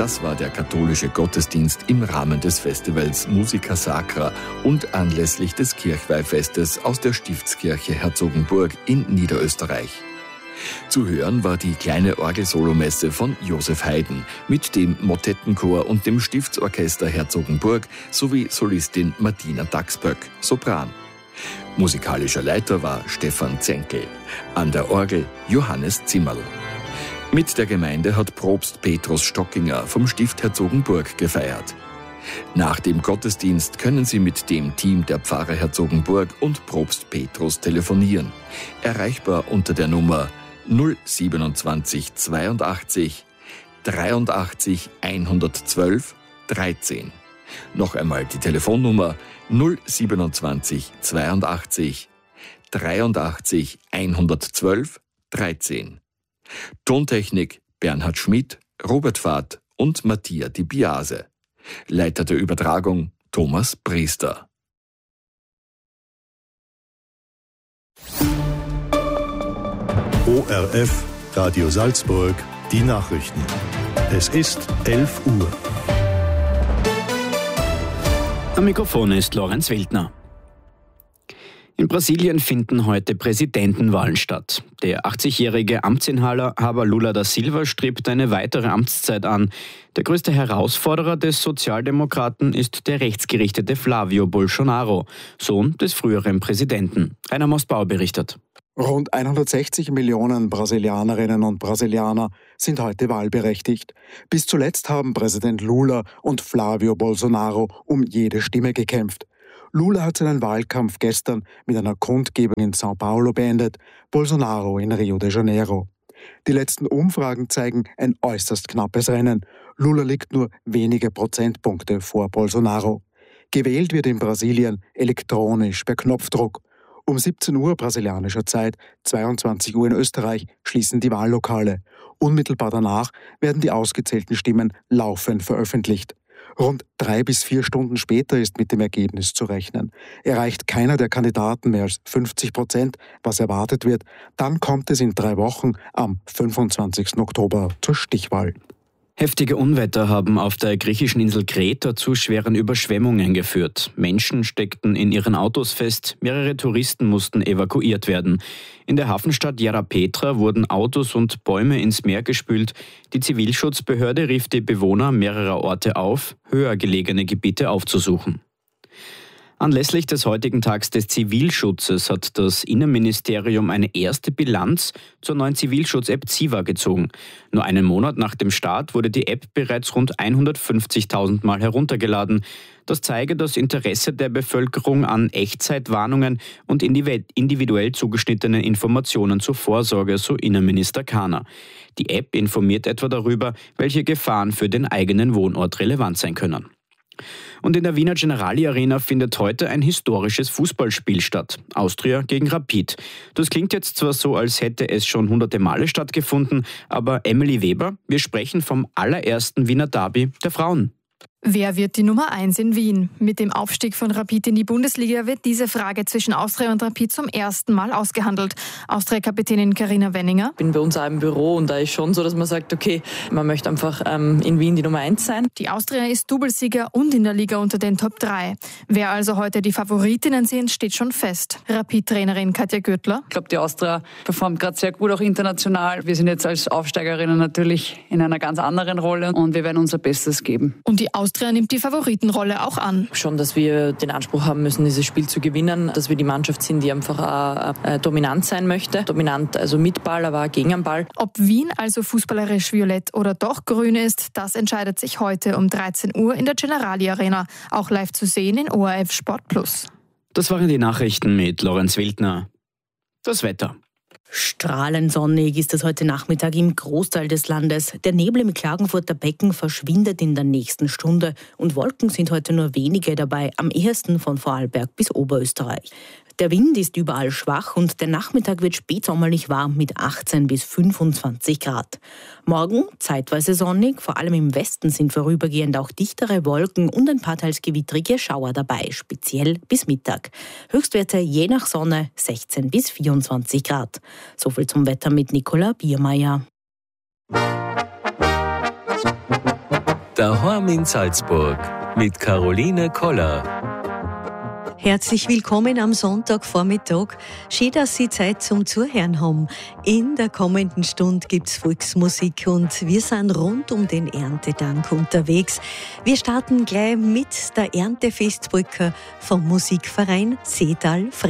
Das war der katholische Gottesdienst im Rahmen des Festivals Musica Sacra und anlässlich des Kirchweihfestes aus der Stiftskirche Herzogenburg in Niederösterreich. Zu hören war die kleine Orgelsolomesse von Josef Haydn mit dem Motettenchor und dem Stiftsorchester Herzogenburg sowie Solistin Martina Daxböck, Sopran. Musikalischer Leiter war Stefan Zenkel, an der Orgel Johannes Zimmerl. Mit der Gemeinde hat Propst Petrus Stockinger vom Stift Herzogenburg gefeiert. Nach dem Gottesdienst können Sie mit dem Team der Pfarre Herzogenburg und Propst Petrus telefonieren. Erreichbar unter der Nummer 027 82 83 112 13. Noch einmal die Telefonnummer 027 82 83 112 13. Tontechnik Bernhard Schmidt, Robert Fahrt und Mattia Di Biase. Leiter der Übertragung Thomas Priester. ORF Radio Salzburg, die Nachrichten. Es ist 11 Uhr. Am Mikrofon ist Lorenz Wildner. In Brasilien finden heute Präsidentenwahlen statt. Der 80-jährige Amtsinhaber Lula da Silva strebt eine weitere Amtszeit an. Der größte Herausforderer des Sozialdemokraten ist der rechtsgerichtete Flávio Bolsonaro, Sohn des früheren Präsidenten. Rainer Mostbauer berichtet. Rund 160 Millionen Brasilianerinnen und Brasilianer sind heute wahlberechtigt. Bis zuletzt haben Präsident Lula und Flávio Bolsonaro um jede Stimme gekämpft. Lula hat seinen Wahlkampf gestern mit einer Kundgebung in São Paulo beendet, Bolsonaro in Rio de Janeiro. Die letzten Umfragen zeigen ein äußerst knappes Rennen. Lula liegt nur wenige Prozentpunkte vor Bolsonaro. Gewählt wird in Brasilien elektronisch per Knopfdruck. Um 17 Uhr brasilianischer Zeit, 22 Uhr in Österreich, schließen die Wahllokale. Unmittelbar danach werden die ausgezählten Stimmen laufend veröffentlicht. Rund 3 bis 4 Stunden später ist mit dem Ergebnis zu rechnen. Erreicht keiner der Kandidaten mehr als 50%, was erwartet wird, dann kommt es in 3 Wochen am 25. Oktober zur Stichwahl. Heftige Unwetter haben auf der griechischen Insel Kreta zu schweren Überschwemmungen geführt. Menschen steckten in ihren Autos fest, mehrere Touristen mussten evakuiert werden. In der Hafenstadt Yerapetra wurden Autos und Bäume ins Meer gespült. Die Zivilschutzbehörde rief die Bewohner mehrerer Orte auf, höher gelegene Gebiete aufzusuchen. Anlässlich des heutigen Tags des Zivilschutzes hat das Innenministerium eine erste Bilanz zur neuen Zivilschutz-App Ziva gezogen. Nur einen Monat nach dem Start wurde die App bereits rund 150.000 Mal heruntergeladen. Das zeige das Interesse der Bevölkerung an Echtzeitwarnungen und individuell zugeschnittenen Informationen zur Vorsorge, so Innenminister Kahner. Die App informiert etwa darüber, welche Gefahren für den eigenen Wohnort relevant sein können. Und in der Wiener Generali Arena findet heute ein historisches Fußballspiel statt. Austria gegen Rapid. Das klingt jetzt zwar so, als hätte es schon hunderte Male stattgefunden, aber Emily Weber, wir sprechen vom allerersten Wiener Derby der Frauen. Wer wird die Nummer 1 in Wien? Mit dem Aufstieg von Rapid in die Bundesliga wird diese Frage zwischen Austria und Rapid zum ersten Mal ausgehandelt. Austria-Kapitänin Carina Wenninger. Ich bin bei uns auch im Büro und da ist schon so, dass man sagt, okay, man möchte einfach in Wien die Nummer 1 sein. Die Austria ist Doublesieger und in der Liga unter den Top 3. Wer also heute die Favoritinnen sind, steht schon fest. Rapid-Trainerin Katja Gürtler. Ich glaube, die Austria performt gerade sehr gut, auch international. Wir sind jetzt als Aufsteigerinnen natürlich in einer ganz anderen Rolle und wir werden unser Bestes geben. Und die Austria nimmt die Favoritenrolle auch an. Schon, dass wir den Anspruch haben müssen, dieses Spiel zu gewinnen, dass wir die Mannschaft sind, die einfach auch dominant sein möchte. Dominant, also mit Ball, aber auch gegen den Ball. Ob Wien also fußballerisch violett oder doch grün ist, das entscheidet sich heute um 13 Uhr in der Generali Arena. Auch live zu sehen in ORF Sport Plus. Das waren die Nachrichten mit Lorenz Wildner. Das Wetter. Strahlend sonnig ist es heute Nachmittag im Großteil des Landes. Der Nebel im Klagenfurter Becken verschwindet in der nächsten Stunde und Wolken sind heute nur wenige dabei, am ehesten von Vorarlberg bis Oberösterreich. Der Wind ist überall schwach und der Nachmittag wird spätsommerlich warm mit 18 bis 25 Grad. Morgen zeitweise sonnig, vor allem im Westen sind vorübergehend auch dichtere Wolken und ein paar teils gewittrige Schauer dabei, speziell bis Mittag. Höchstwerte je nach Sonne 16 bis 24 Grad. Soviel zum Wetter mit Nicola Biermeier. Daheim in Salzburg mit Caroline Koller. Herzlich willkommen am Sonntagvormittag. Schön, dass Sie Zeit zum Zuhören haben. In der kommenden Stunde gibt's Volksmusik und wir sind rund um den Erntedank unterwegs. Wir starten gleich mit der Erntefestbrücke vom Musikverein Seetal.